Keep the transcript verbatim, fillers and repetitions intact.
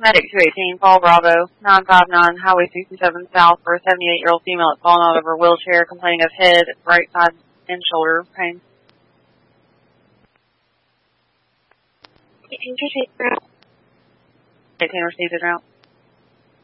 Medic two eighteen, Paul Bravo, nine five nine, Highway sixty-seven South for a seventy-eight-year-old female that's fallen out of her wheelchair, complaining of head, right side, and shoulder pain. eighteen received route. eighteen received en route.